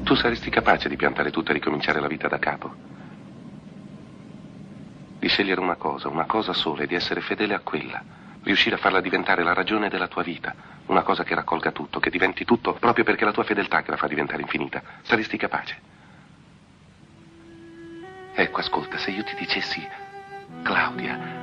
Tu saresti capace di piantare tutto e ricominciare la vita da capo? Di scegliere una cosa sola e di essere fedele a quella. Riuscire a farla diventare la ragione della tua vita. Una cosa che raccolga tutto, che diventi tutto proprio perché la tua fedeltà che la fa diventare infinita. Saresti capace? Ecco, ascolta, se io ti dicessi, Claudia,